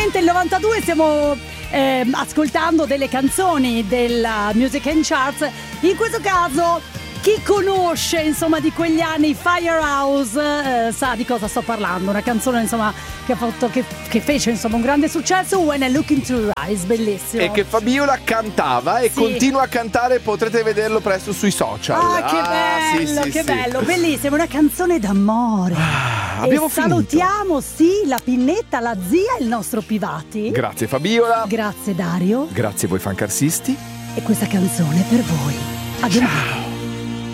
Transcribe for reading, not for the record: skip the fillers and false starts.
ovviamente il 92 stiamo ascoltando delle canzoni della Music and Charts. In questo caso chi conosce insomma di quegli anni Firehouse sa di cosa sto parlando. Una canzone insomma che fece insomma un grande successo, When I Look Into Your Eyes, bellissimo. E che Fabiola cantava e continua a cantare, potrete vederlo presto sui social. Che bello, sì, che sì. bello, bellissimo, una canzone d'amore. Abbiamo salutiamo la Pinnetta, la zia e il nostro Pivati. Grazie Fabiola. Grazie Dario. Grazie a voi fancarsisti. E questa canzone è per voi. A domani.